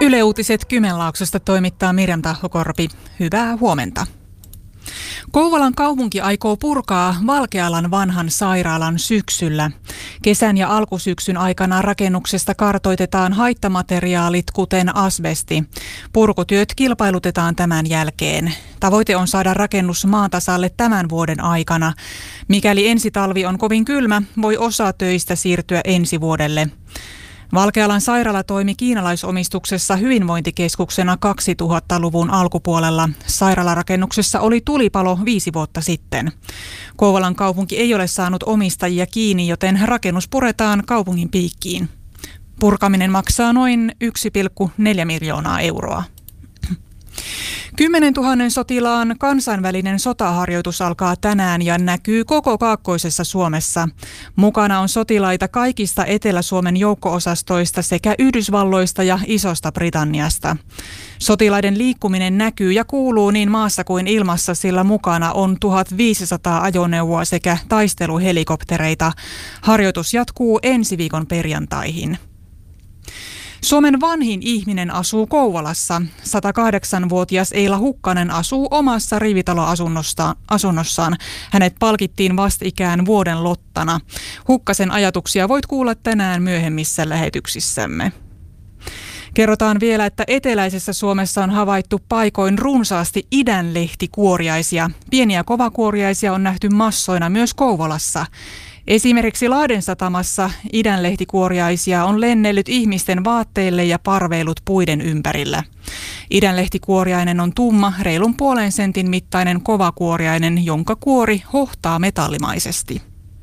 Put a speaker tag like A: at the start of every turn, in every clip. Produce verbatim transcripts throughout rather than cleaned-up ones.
A: Yle Uutiset Kymenlaaksosta toimittaa Mirjam Tahlokorpi. Hyvää huomenta. Kouvolan kaupunki aikoo purkaa Valkealan vanhan sairaalan syksyllä. Kesän ja alkusyksyn aikana rakennuksesta kartoitetaan haittamateriaalit, kuten asbesti. Purkutyöt kilpailutetaan tämän jälkeen. Tavoite on saada rakennus maan tasalle tämän vuoden aikana. Mikäli ensi talvi on kovin kylmä, voi osa töistä siirtyä ensi vuodelle. Valkealan sairaala toimi kiinalaisomistuksessa hyvinvointikeskuksena kaksituhattaluvun alkupuolella. Sairaalarakennuksessa oli tulipalo viisi vuotta sitten. Kouvolan kaupunki ei ole saanut omistajia kiinni, joten rakennus puretaan kaupungin piikkiin. Purkaminen maksaa noin yksi pilkku neljä miljoonaa euroa. Kymmenentuhannen sotilaan kansainvälinen sotaharjoitus alkaa tänään ja näkyy koko kaakkoisessa Suomessa. Mukana on sotilaita kaikista Etelä-Suomen joukko-osastoista sekä Yhdysvalloista ja Isosta Britanniasta. Sotilaiden liikkuminen näkyy ja kuuluu niin maassa kuin ilmassa, sillä mukana on tuhatviisisataa ajoneuvoa sekä taisteluhelikoptereita. Harjoitus jatkuu ensi viikon perjantaihin. Suomen vanhin ihminen asuu Kouvolassa. satakahdeksanvuotias Eila Hukkanen asuu omassa rivitaloasunnossaan. Hänet palkittiin vastikään vuoden lottana. Hukkasen ajatuksia voit kuulla tänään myöhemmissä lähetyksissämme. Kerrotaan vielä, että eteläisessä Suomessa on havaittu paikoin runsaasti idänlehtikuoriaisia. Pieniä kovakuoriaisia on nähty massoina myös Kouvolassa. Esimerkiksi Lahden satamassa idänlehtikuoriaisia on lennellyt ihmisten vaatteille ja parveillut puiden ympärillä. Idänlehtikuoriainen on tumma, reilun puolen sentin mittainen kovakuoriainen, jonka kuori hohtaa metallimaisesti.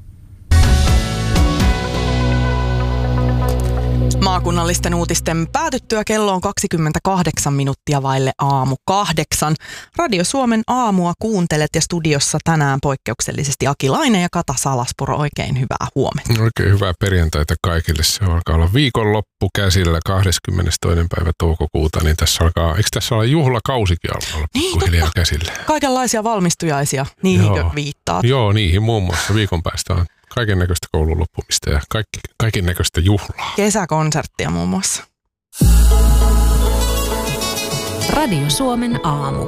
B: Maakunnallisten uutisten päätyttyä kello on kaksikymmentäkahdeksan minuuttia vaille aamu kahdeksan. Radio Suomen aamua kuuntelet ja studiossa tänään poikkeuksellisesti Aki Laine ja Kata Salaspuro. Oikein hyvää huomenta.
C: Oikein hyvää perjantaita kaikille. Se alkaa olla viikonloppu käsillä kahdeskymmenestoinen päivä toukokuuta, niin tässä alkaa, eikö tässä olla juhlakausikin alkaa olla pikkuhiljaa niin, käsillä?
B: Kaikenlaisia valmistujaisia, niihinkö viittaat?
C: Joo, niihin muun muassa viikon päästä on. Kaiken näköistä koulun loppumista ja kaikki, kaiken näköistä juhlaa.
B: Kesäkonserttia muun muassa.
D: Radio Suomen aamu.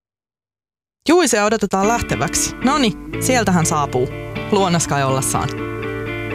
B: Juisea odotetaan lähteväksi. Noniin, sieltähän saapuu. Luonnoskai ollassaan.